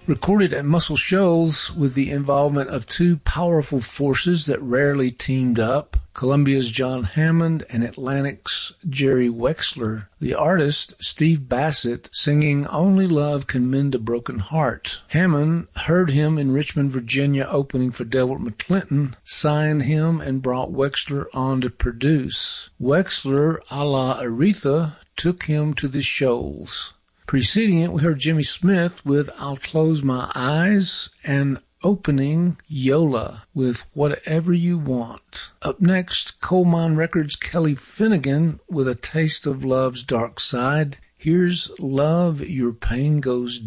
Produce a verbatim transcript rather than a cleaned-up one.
Recorded at Muscle Shoals with the involvement of two powerful forces that rarely teamed up, Columbia's John Hammond and Atlantic's Jerry Wexler. The artist, Steve Bassett, singing Only Love Can Mend a Broken Heart. Hammond heard him in Richmond, Virginia, opening for Delbert McClinton, signed him, and brought Wexler on to produce. Wexler, a la Aretha, took him to the Shoals. Preceding it, we heard Jimmy Smith with I'll Close My Eyes, and opening Yola with Whatever You Want. Up next, Coal Mine Records' Kelly Finnegan with A Taste of Love's Dark Side. Here's Love, Your Pain Goes